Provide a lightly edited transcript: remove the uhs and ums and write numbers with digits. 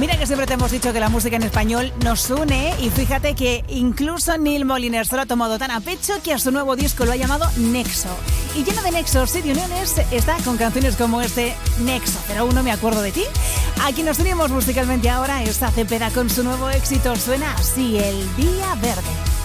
Mira que siempre te hemos dicho que la música en español nos une y fíjate que incluso Neil Moliner se lo ha tomado tan a pecho que a su nuevo disco lo ha llamado Nexo. Y lleno de nexos y de uniones está con canciones como este Nexo, pero aún no me acuerdo de ti. Aquí nos unimos musicalmente ahora, esta Cepeda con su nuevo éxito suena así, El Día Verde.